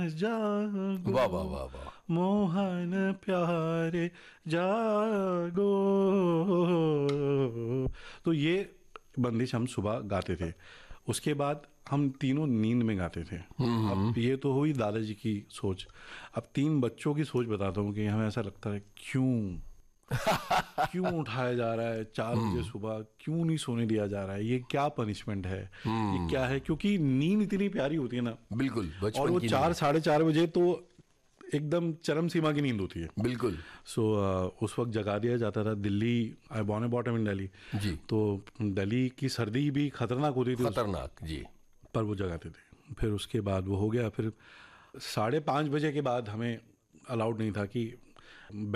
जागो वाह वाह वाह वाह। मोहन प्यारे जागो। तो ये बंदिश हम सुबह गाते थे। उसके बाद हम तीनों नींद में गाते थे। अब ये तो हुई दादाजी की सोच। अब तीन बच्चों की सोच बताता हूँ कि हमें ऐसा लगता है क्यों क्यों उठाया जा रहा है 4 बजे सुबह, क्यों नहीं सोने दिया जा रहा है, ये क्या पनिशमेंट है, ये क्या है। क्योंकि नींद इतनी प्यारी होती है ना, बिल्कुल और बचपन वो की चार नींद। साढ़े चार बजे तो एकदम चरम सीमा की नींद होती है। बिल्कुल। सो उस वक्त जगा दिया जाता था। Delhi, I born and bottom in Delhi, जी। तो दिल्ली की सर्दी भी खतरनाक होती थी उस, खतरनाक जी। पर वो जगाते थे। फिर उसके बाद वो हो गया। फिर 5:30 बजे के बाद हमें अलाउड नहीं था कि